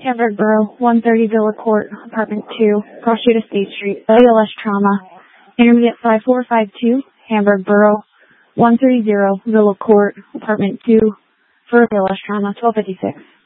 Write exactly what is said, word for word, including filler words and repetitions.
Hamburg Borough, one thirty Villa Court, Apartment two, cross street of State Street, A L S Trauma. Intermediate five four five two, Hamburg Borough, one thirty Villa Court, Apartment two, for A L S Trauma, twelve fifty-six.